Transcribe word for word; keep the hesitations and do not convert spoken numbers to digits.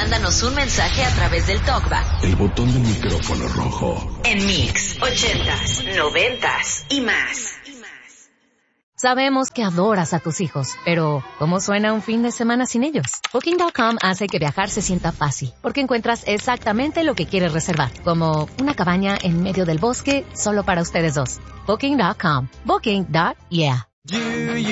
mándanos un mensaje a través del TalkBack. El botón del micrófono rojo. En Mix, ochentas, noventas y más. Sabemos que adoras a tus hijos, pero ¿cómo suena un fin de semana sin ellos? Booking punto com hace que viajar se sienta fácil, porque encuentras exactamente lo que quieres reservar, como una cabaña en medio del bosque solo para ustedes dos. Booking punto com. Booking. Yeah.